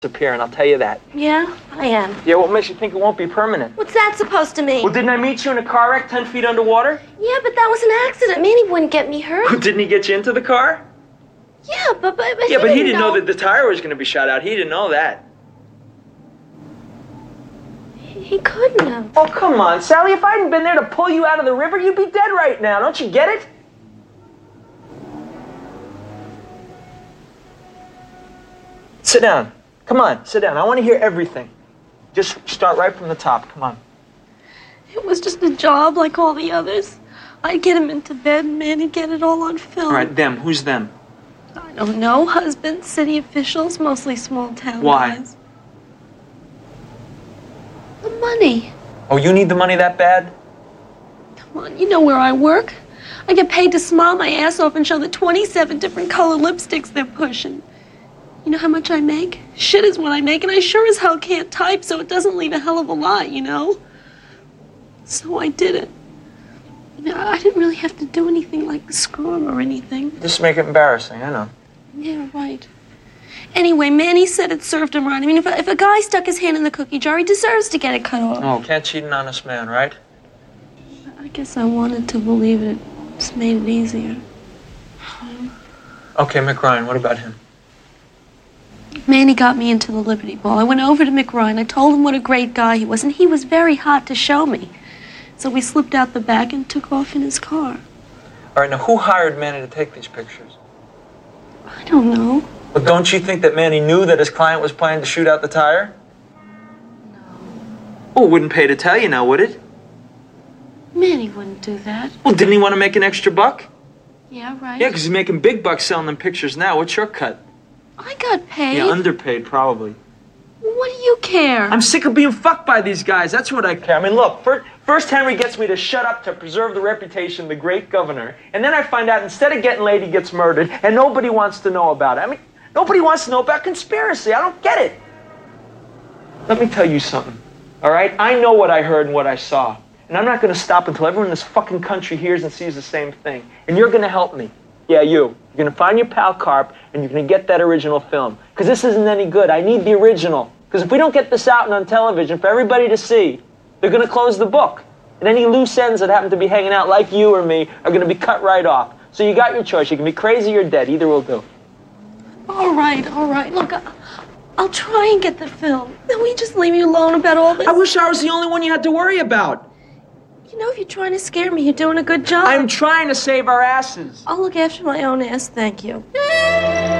disappearing, I'll tell you that. Yeah, I am. Yeah, what makes you think it won't be permanent? What's that supposed to mean? Well, didn't I meet you in a car wreck 10 feet underwater? Yeah, but that was an accident. Manny wouldn't get me hurt. Didn't he get you into the car? Yeah, but Yeah, but he didn't know that the tire was going to be shot out. He didn't know that. He couldn't have. Oh, come on, Sally. If I hadn't been there to pull you out of the river, you'd be dead right now. Don't you get it? Sit down. Come on, sit down. I want to hear everything. Just start right from the top. Come on. It was just a job like all the others. I'd get him into bed and Manny'd get it all on film. All right, them. Who's them? I don't know. Husbands, city officials, mostly small town Why? guys. The money. Oh, you need the money that bad? Come on, you know where I work. I get paid to smile my ass off and show the 27 different color lipsticks they're pushing. You know how much I make? Shit is what I make, and I sure as hell can't type, so it doesn't leave a hell of a lot, you know? So I did it. You know, I didn't really have to do anything like screw him or anything. Just make it embarrassing, I know. Yeah, right. Anyway, Manny said it served him right. I mean, if a guy stuck his hand in the cookie jar, he deserves to get it cut off. Oh, can't cheat an honest man, right? I guess I wanted to believe it. Just made it easier. Okay, McRyan, what about him? Manny got me into the Liberty Ball. I went over to McRyan. I told him what a great guy he was, and he was very hot to show me. So we slipped out the back and took off in his car. All right, now who hired Manny to take these pictures? I don't know. Well, don't you think that Manny knew that his client was planning to shoot out the tire? No. Oh, it wouldn't pay to tell you now, would it? Manny wouldn't do that. Well, didn't he want to make an extra buck? Yeah, right. Yeah, because he's making big bucks selling them pictures now. What's your cut? I got paid. Yeah, underpaid, probably. What do you care? I'm sick of being fucked by these guys. That's what I care. I mean, look, first Henry gets me to shut up to preserve the reputation of the great governor. And then I find out instead of getting laid, he gets murdered. And nobody wants to know about it. I mean, nobody wants to know about conspiracy. I don't get it. Let me tell you something, all right? I know what I heard and what I saw. And I'm not going to stop until everyone in this fucking country hears and sees the same thing. And you're going to help me. Yeah, you. You're going to find your pal Carp, and you're going to get that original film. Because this isn't any good. I need the original. Because if we don't get this out and on television for everybody to see, they're going to close the book. And any loose ends that happen to be hanging out like you or me are going to be cut right off. So you got your choice. You can be crazy or dead. Either will do. All right. Look, I'll try and get the film. Then we just leave you alone about all this? I wish I was the only one you had to worry about. You know, if you're trying to scare me, you're doing a good job. I'm trying to save our asses. I'll look after my own ass, thank you.